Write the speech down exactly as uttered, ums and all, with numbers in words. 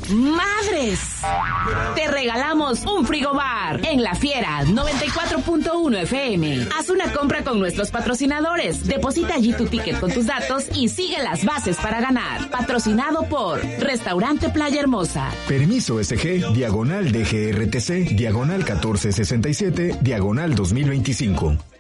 ¡Madres! Te regalamos un frigobar en La Fiera noventa y cuatro punto uno F M. Haz una compra con nuestros patrocinadores. Deposita allí tu ticket con tus datos y sigue las bases para ganar. Patrocinado por Restaurante Playa Hermosa. Permiso S G, diagonal D G R T C, diagonal catorce sesenta y siete, diagonal dos mil veinticinco.